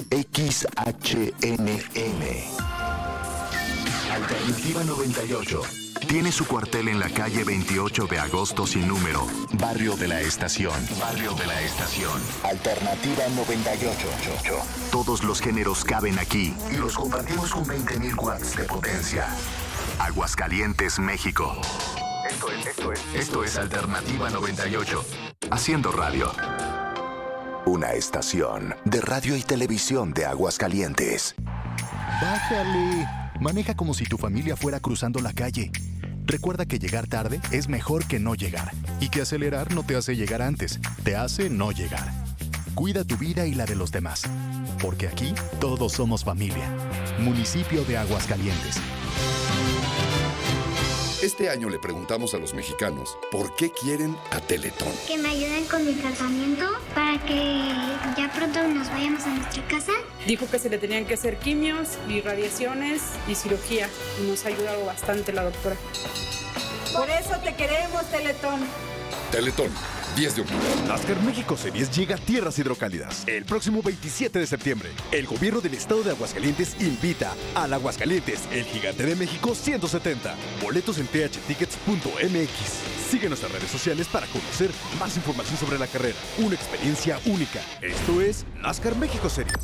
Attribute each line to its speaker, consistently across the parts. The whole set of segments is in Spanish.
Speaker 1: XHNM. Alternativa 98. Tiene su cuartel en la calle 28 de agosto sin número, Barrio de la Estación. Barrio de la Estación. Alternativa 98. Todos los géneros caben aquí y los compartimos con 20.000 watts de potencia. Aguascalientes, México. Esto es Alternativa 98. Haciendo radio. Una estación de radio y televisión de Aguascalientes.
Speaker 2: Bájale. Maneja como si tu familia fuera cruzando la calle. Recuerda que llegar tarde es mejor que no llegar. Y que acelerar no te hace llegar antes, te hace no llegar. Cuida tu vida y la de los demás. Porque aquí todos somos familia. Municipio de Aguascalientes.
Speaker 3: Este año le preguntamos a los mexicanos por qué quieren a Teletón.
Speaker 4: Que me ayuden con mi tratamiento para que ya pronto nos vayamos a nuestra casa.
Speaker 5: Dijo que se le tenían que hacer quimios y radiaciones y cirugía. Y nos ha ayudado bastante la doctora.
Speaker 6: Por eso te queremos, Teletón.
Speaker 3: Teletón, 10 de octubre.
Speaker 7: NASCAR México Series llega a tierras hidrocálidas. El próximo 27 de septiembre, el gobierno del estado de Aguascalientes invita al Aguascalientes, el gigante de México 170. Boletos en thtickets.mx. Sigue nuestras redes sociales para conocer más información sobre la carrera. Una experiencia única. Esto es NASCAR México Series.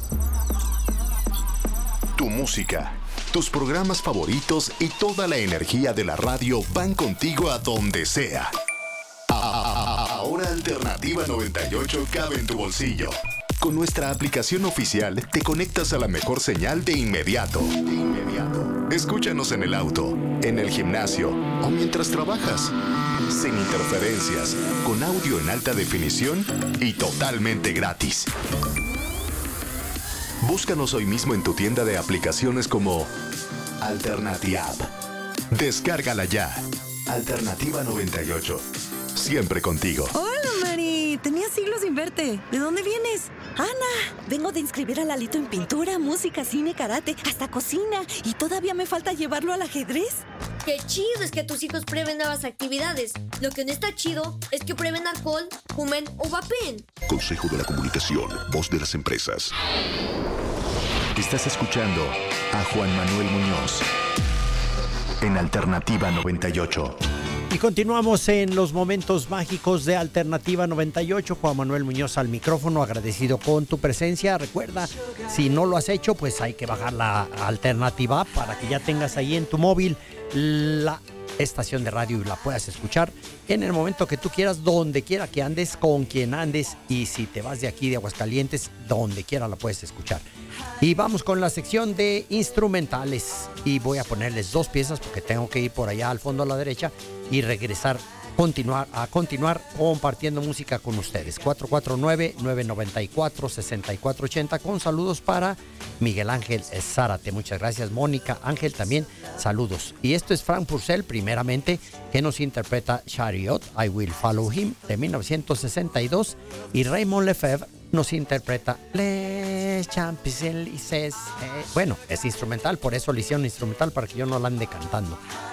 Speaker 1: Tu música, tus programas favoritos y toda la energía de la radio van contigo a donde sea. Ahora Alternativa 98 cabe en tu bolsillo. Con nuestra aplicación oficial te conectas a la mejor señal de inmediato. Escúchanos en el auto, en el gimnasio o mientras trabajas. Sin interferencias, con audio en alta definición y totalmente gratis. Búscanos hoy mismo en tu tienda de aplicaciones como Alternativa. Descárgala ya. Alternativa 98. Siempre contigo.
Speaker 8: Hola, Mari. Tenía siglos sin verte. ¿De dónde vienes?
Speaker 9: Ana, vengo de inscribir a Lalito en pintura, música, cine, karate, hasta cocina. Y todavía me falta llevarlo al ajedrez.
Speaker 10: Qué chido es que tus hijos prueben nuevas actividades. Lo que no está chido es que prueben alcohol, fumen o vapeen.
Speaker 1: Consejo de la Comunicación, voz de las empresas. Estás escuchando a Juan Manuel Muñoz en Alternativa 98.
Speaker 11: Y continuamos en los momentos mágicos de Alternativa 98. Juan Manuel Muñoz al micrófono, agradecido con tu presencia. Recuerda, si no lo has hecho, pues hay que bajar la Alternativa para que ya tengas ahí en tu móvil la estación de radio y la puedas escuchar en el momento que tú quieras, donde quiera que andes, con quien andes, y si te vas de aquí de Aguascalientes, donde quiera la puedes escuchar. Y vamos con la sección de instrumentales y voy a ponerles dos piezas porque tengo que ir por allá al fondo a la derecha y regresar a continuar compartiendo música con ustedes. 449-994-6480 con saludos para Miguel Ángel Zárate. Muchas gracias, Mónica Ángel también, saludos. Y esto es Frank Purcell, primeramente, que nos interpreta Chariot, I Will Follow Him, de 1962, y Raymond Lefebvre nos interpreta Les Champs-Élysées. Bueno, es instrumental, por eso le hicieron instrumental, para que yo no la ande cantando.